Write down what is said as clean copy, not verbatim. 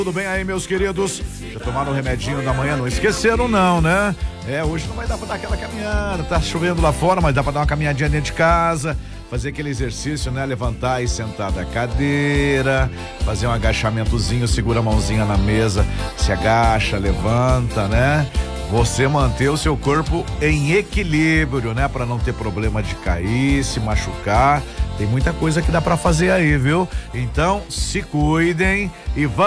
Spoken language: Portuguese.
Tudo bem aí, meus queridos? Já tomaram o remedinho da manhã? Não esqueceram não, né? Hoje não vai dar pra dar aquela caminhada, tá chovendo lá fora, mas dá pra dar uma caminhadinha dentro de casa, fazer aquele exercício, né? Levantar e sentar da cadeira, fazer um agachamentozinho, segura a mãozinha na mesa, se agacha, levanta, né? Você manter o seu corpo em equilíbrio, né? Pra não ter problema de cair, se machucar. Tem muita coisa que dá pra fazer aí, viu? Então, se cuidem e vamos.